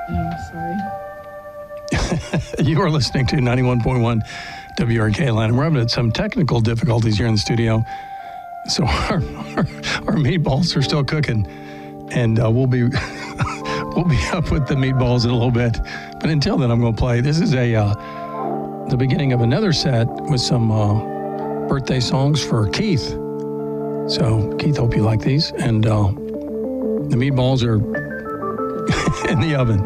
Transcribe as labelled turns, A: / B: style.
A: Sorry.
B: You are listening to 91.1 WRK Atlanta. We're having some technical difficulties here in the studio, so our meatballs are still cooking, and we'll be up with the meatballs in a little bit. But until then, I'm going to play. This is the beginning of another set with some birthday songs for Keith. So Keith, hope you like these, and the meatballs are in the oven.